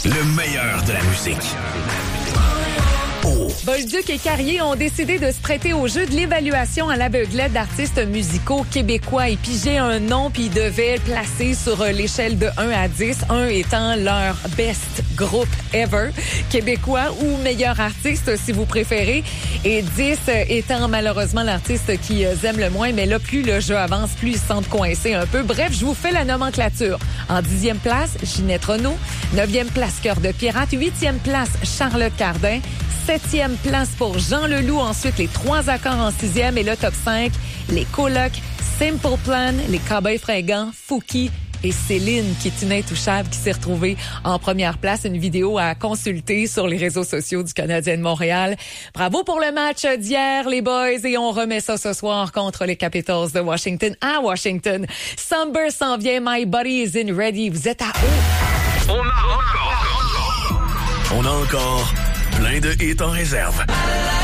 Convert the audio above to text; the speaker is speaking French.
Le meilleur de la musique. Bolduc et Carrier ont décidé de se prêter au jeu de l'évaluation à l'aveuglette d'artistes musicaux québécois et piger un nom, puis ils devaient le placer sur l'échelle de 1 à 10, 1 étant leur best groupe ever, québécois ou meilleur artiste si vous préférez, et 10 étant malheureusement l'artiste qu'ils aiment le moins, mais là, plus le jeu avance, plus ils se sentent coincés un peu. Bref, je vous fais la nomenclature. En 10e place, Ginette Renaud. 9e place, Cœur de Pirate. 8e place, Charlotte Cardin. 7e place pour Jean Leloup. Ensuite, les 3 accords en 6e. Et le top 5, les Colocs, Simple Plan, les Cowboys Fringants, Fouki et Céline, qui est une intouchable, qui s'est retrouvée en première place. Une vidéo à consulter sur les réseaux sociaux du Canadien de Montréal. Bravo pour le match d'hier, les boys. Et on remet ça ce soir contre les Capitals de Washington à Washington. Somber s'en vient. My body is in ready. Vous êtes à haut. On a encore plein de hits en réserve.